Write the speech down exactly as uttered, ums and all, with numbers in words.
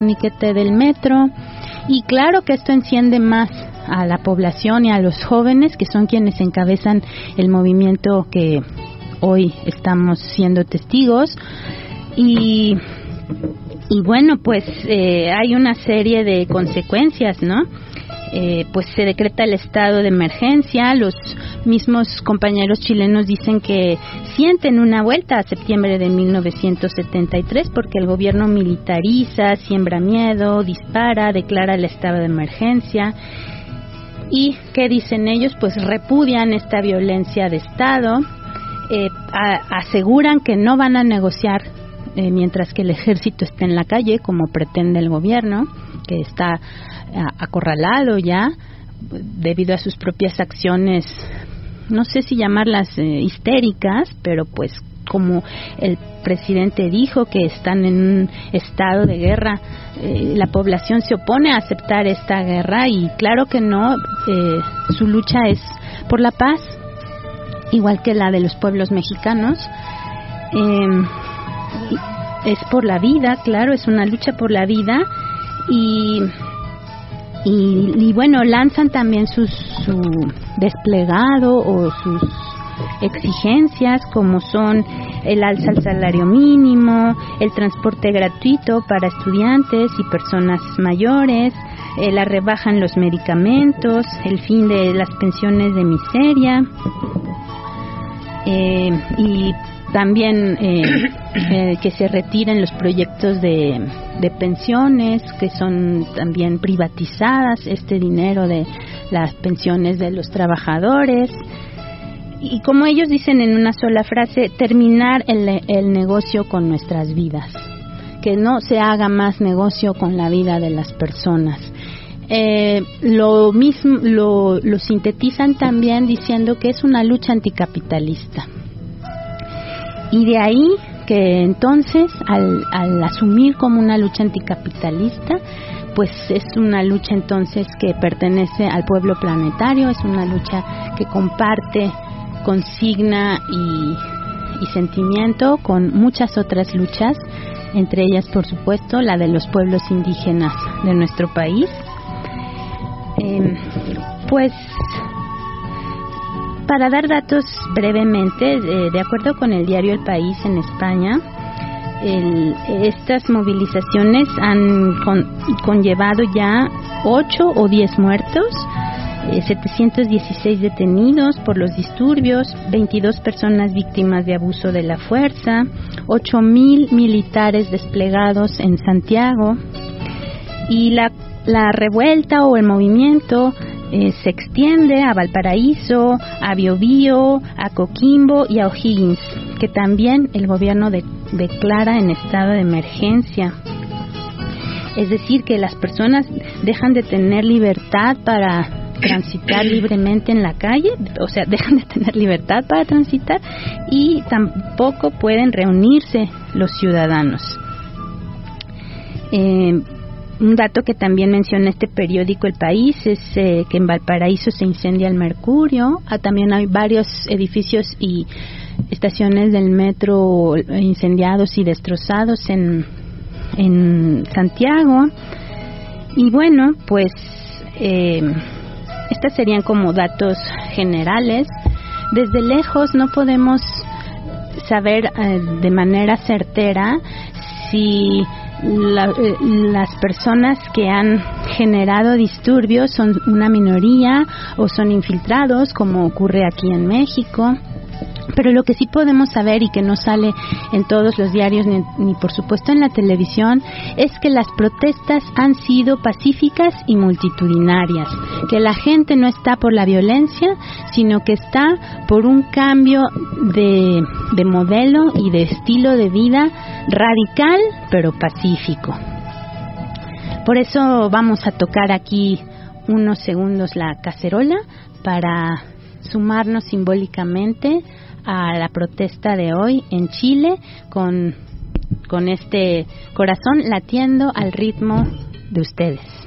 torniquete del metro. Y claro que esto enciende más a la población y a los jóvenes, que son quienes encabezan el movimiento que hoy estamos siendo testigos. Y, y bueno, pues eh, hay una serie de consecuencias, ¿no? Eh, pues se decreta el estado de emergencia. Los mismos compañeros chilenos dicen que sienten una vuelta a septiembre de mil novecientos setenta y tres, porque el gobierno militariza, siembra miedo, dispara, declara el estado de emergencia. ¿Y qué dicen ellos? Pues repudian esta violencia de Estado, eh, a, aseguran que no van a negociar eh, mientras que el ejército esté en la calle, como pretende el gobierno, que está acorralado ya debido a sus propias acciones, no sé si llamarlas eh, histéricas, pero pues como el presidente dijo que están en un estado de guerra, eh, la población se opone a aceptar esta guerra y claro que no, eh, su lucha es por la paz, igual que la de los pueblos mexicanos. Eh, es por la vida, claro, es una lucha por la vida. Y, y, y bueno, lanzan también sus, su desplegado o sus exigencias, como son el alza al salario mínimo, el transporte gratuito para estudiantes y personas mayores, eh, la rebaja en los medicamentos, el fin de las pensiones de miseria, eh, y también eh, eh, que se retiren los proyectos de, de pensiones, que son también privatizadas, este dinero de las pensiones de los trabajadores. Y como ellos dicen en una sola frase, terminar el, el negocio con nuestras vidas, que no se haga más negocio con la vida de las personas. Eh, lo mismo lo, lo sintetizan también diciendo que es una lucha anticapitalista. Y de ahí que entonces, al, al asumir como una lucha anticapitalista, pues es una lucha entonces que pertenece al pueblo planetario, es una lucha que comparte consigna y, y sentimiento con muchas otras luchas, entre ellas, por supuesto, la de los pueblos indígenas de nuestro país. Eh, pues... Para dar datos brevemente, eh, de acuerdo con el diario El País en España, el, estas movilizaciones han con, conllevado ya ocho o diez muertos, eh, setecientos dieciséis detenidos por los disturbios, veintidós personas víctimas de abuso de la fuerza, ocho mil militares desplegados en Santiago, y la, la revuelta o el movimiento Eh, se extiende a Valparaíso, a Biobío, a Coquimbo y a O'Higgins, que también el gobierno de, declara en estado de emergencia. Es decir, que las personas dejan de tener libertad para transitar libremente en la calle, o sea, dejan de tener libertad para transitar y tampoco pueden reunirse los ciudadanos. Eh, Un dato que también menciona este periódico El País es eh, que en Valparaíso se incendia el Mercurio. Ah, también hay varios edificios y estaciones del metro incendiados y destrozados en, en Santiago. Y bueno, pues eh, estas serían como datos generales. Desde lejos no podemos saber eh, de manera certera si La, eh, las personas que han generado disturbios son una minoría o son infiltrados, como ocurre aquí en México. Pero lo que sí podemos saber y que no sale en todos los diarios ni, ni por supuesto en la televisión es que las protestas han sido pacíficas y multitudinarias, que la gente no está por la violencia, sino que está por un cambio de, de modelo y de estilo de vida radical pero pacífico. Por eso vamos a tocar aquí unos segundos la cacerola para sumarnos simbólicamente a la protesta de hoy en Chile, con, con este corazón latiendo al ritmo de ustedes.